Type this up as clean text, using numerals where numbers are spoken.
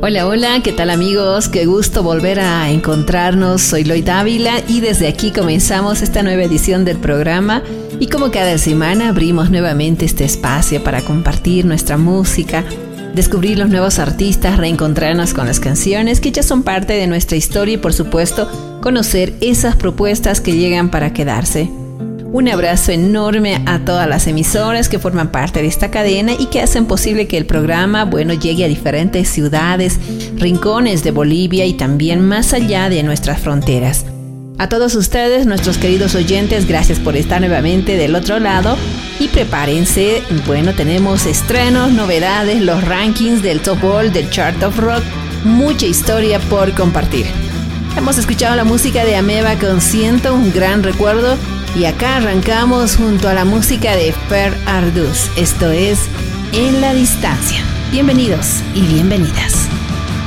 Hola, hola, ¿qué tal amigos? Qué gusto volver a encontrarnos. Soy Loy Dávila y desde aquí comenzamos esta nueva edición del programa y como cada semana abrimos nuevamente este espacio para compartir nuestra música, descubrir los nuevos artistas, reencontrarnos con las canciones que ya son parte de nuestra historia y por supuesto conocer esas propuestas que llegan para quedarse. Un abrazo enorme a todas las emisoras que forman parte de esta cadena y que hacen posible que el programa, llegue a diferentes ciudades, rincones de Bolivia y también más allá de nuestras fronteras. A todos ustedes, nuestros queridos oyentes, gracias por estar nuevamente del otro lado y prepárense, tenemos estrenos, novedades, los rankings del Top All, del Chart of Rock, mucha historia por compartir. Hemos escuchado la música de Ameba con Siento, un gran recuerdo. Y acá arrancamos junto a la música de Per Arduz. Esto es En la Distancia. Bienvenidos y bienvenidas.